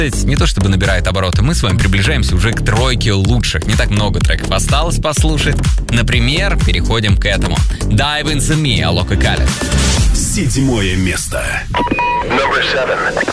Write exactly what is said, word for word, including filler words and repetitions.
не то чтобы набирает обороты, мы с вами приближаемся уже к тройке лучших. Не так много треков осталось послушать. Например, переходим к этому. Dive Into Me, Алока Кали. Седьмое место. Number seven.